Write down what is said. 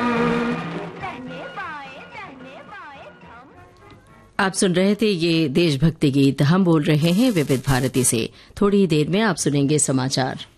आप सुन रहे थे ये देशभक्ति गीत। हम बोल रहे हैं विविध भारती से। थोड़ी ही देर में आप सुनेंगे समाचार।